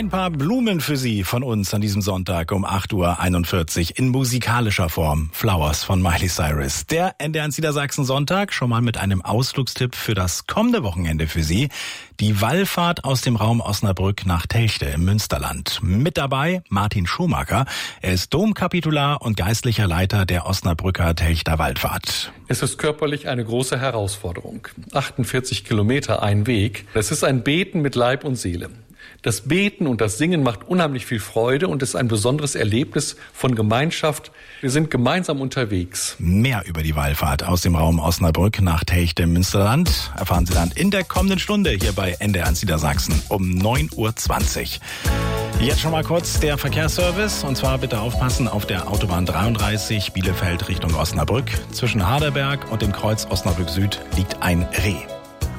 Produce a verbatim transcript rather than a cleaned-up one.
Ein paar Blumen für Sie von uns an diesem Sonntag um acht Uhr einundvierzig in musikalischer Form. Flowers von Miley Cyrus. Der N D R eins Niedersachsen Sonntag schon mal mit einem Ausflugstipp für das kommende Wochenende für Sie. Die Wallfahrt aus dem Raum Osnabrück nach Telchte im Münsterland. Mit dabei Martin Schumacher. Er ist Domkapitular und geistlicher Leiter der Osnabrücker Telchter Wallfahrt. Es ist körperlich eine große Herausforderung. achtundvierzig Kilometer ein Weg. Es ist ein Beten mit Leib und Seele. Das Beten und das Singen macht unheimlich viel Freude und ist ein besonderes Erlebnis von Gemeinschaft. Wir sind gemeinsam unterwegs. Mehr über die Wallfahrt aus dem Raum Osnabrück nach Telchte im Münsterland erfahren Sie dann in der kommenden Stunde hier bei N D R eins Niedersachsen um neun Uhr zwanzig. Jetzt schon mal kurz der Verkehrsservice. Und zwar bitte aufpassen auf der Autobahn dreiunddreißig Bielefeld Richtung Osnabrück. Zwischen Harderberg und dem Kreuz Osnabrück Süd liegt ein Reh.